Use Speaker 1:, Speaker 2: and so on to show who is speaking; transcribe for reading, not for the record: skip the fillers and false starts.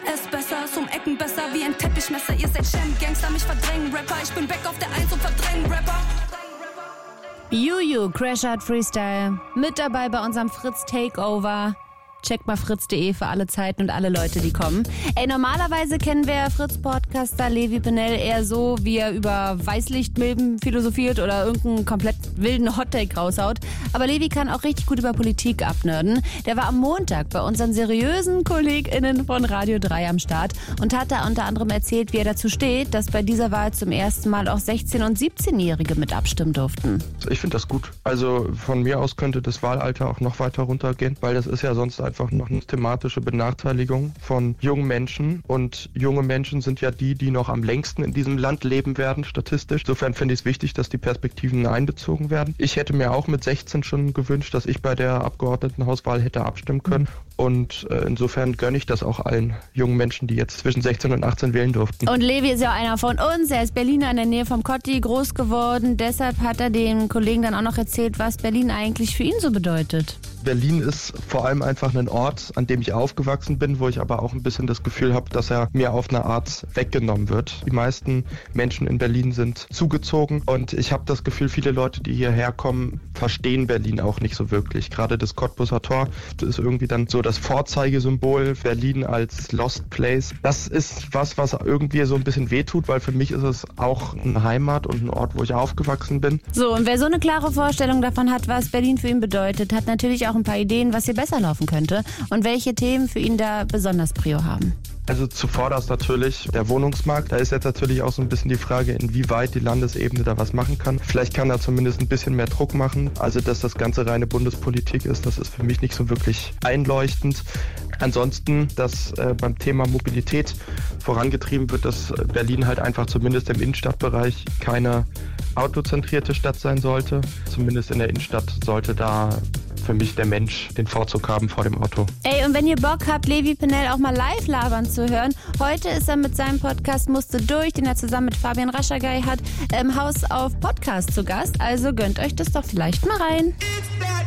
Speaker 1: ist besser, ist um Ecken besser wie ein Teppichmesser. Ihr seid Champ, Gangster, mich verdrängen, Rapper. Ich bin back auf der 1 und verdrängen, Rapper.
Speaker 2: Juju, Crash Art Freestyle. Mit dabei bei unserem Fritz Takeover. Checkt mal fritz.de für alle Zeiten und alle Leute, die kommen. Ey, normalerweise kennen wir Fritz-Podcaster Levi Pennell eher so, wie er über Weißlichtmilben philosophiert oder irgendeinen komplett wilden Hottake raushaut. Aber Levi kann auch richtig gut über Politik abnörden. Der war am Montag bei unseren seriösen KollegInnen von Radio 3 am Start und hat da unter anderem erzählt, wie er dazu steht, dass bei dieser Wahl zum ersten Mal auch 16- und 17-Jährige mit abstimmen durften.
Speaker 3: Ich finde das gut. Also von mir aus könnte das Wahlalter auch noch weiter runtergehen, weil das ist ja sonst einfach noch eine thematische Benachteiligung von jungen Menschen. Und junge Menschen sind ja die noch am längsten in diesem Land leben werden, statistisch. Insofern finde ich es wichtig, dass die Perspektiven einbezogen werden. Ich hätte mir auch mit 16 schon gewünscht, dass ich bei der Abgeordnetenhauswahl hätte abstimmen können. Und insofern gönne ich das auch allen jungen Menschen, die jetzt zwischen 16 und 18 wählen durften.
Speaker 2: Und Levi ist ja auch einer von uns. Er ist Berliner in der Nähe vom Kotti groß geworden. Deshalb hat er den Kollegen dann auch noch erzählt, was Berlin eigentlich für ihn so bedeutet.
Speaker 3: Berlin ist vor allem einfach ein Ort, an dem ich aufgewachsen bin, wo ich aber auch ein bisschen das Gefühl habe, dass er mir auf eine Art weggenommen wird. Die meisten Menschen in Berlin sind zugezogen und ich habe das Gefühl, viele Leute, die hierher kommen, verstehen Berlin auch nicht so wirklich. Gerade das Cottbuser Tor ist irgendwie dann so das Vorzeigesymbol, Berlin als Lost Place. Das ist was irgendwie so ein bisschen wehtut, weil für mich ist es auch eine Heimat und ein Ort, wo ich aufgewachsen bin.
Speaker 2: So, und wer so eine klare Vorstellung davon hat, was Berlin für ihn bedeutet, hat natürlich auch ein paar Ideen, was hier besser laufen könnte und welche Themen für ihn da besonders Prio haben.
Speaker 3: Also zuvorderst natürlich der Wohnungsmarkt. Da ist jetzt natürlich auch so ein bisschen die Frage, inwieweit die Landesebene da was machen kann. Vielleicht kann da zumindest ein bisschen mehr Druck machen. Also dass das Ganze reine Bundespolitik ist, das ist für mich nicht so wirklich einleuchtend. Ansonsten, dass beim Thema Mobilität vorangetrieben wird, dass Berlin halt einfach zumindest im Innenstadtbereich keine autozentrierte Stadt sein sollte. Zumindest in der Innenstadt sollte da für mich der Mensch den Vorzug haben vor dem Auto.
Speaker 2: Ey, und wenn ihr Bock habt, Levi Pennell auch mal live labern zu hören, heute ist er mit seinem Podcast Musste durch, den er zusammen mit Fabian Raschagay hat, im Haus auf Podcast zu Gast. Also gönnt euch das doch vielleicht mal rein.